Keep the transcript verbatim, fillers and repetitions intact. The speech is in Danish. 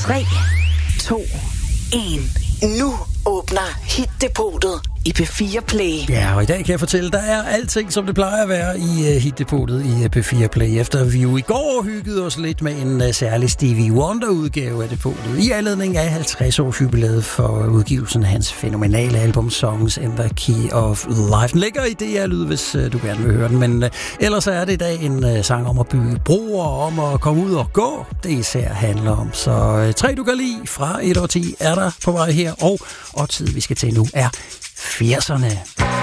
tre, to, en. Nu åbner Hit-depotet i P fire Play. Ja, og i dag kan jeg fortælle, der er alting, som det plejer at være i uh, Hit-depotet i P fire Play. Efter vi jo i går hyggede os lidt med en uh, særlig Stevie Wonder-udgave af depotet. I anledning af halvtreds års jubilæet for udgivelsen af hans fænomenale album Songs in the Key of Life. Den ligger i D R-lyd, hvis uh, du gerne vil høre den. Men uh, ellers er det i dag en uh, sang om at bygge broer, om at komme ud og gå. Det især handler om. Så uh, tre du kan lide fra et år ti er der på vej her. Og årtid, vi skal til nu, er firserne.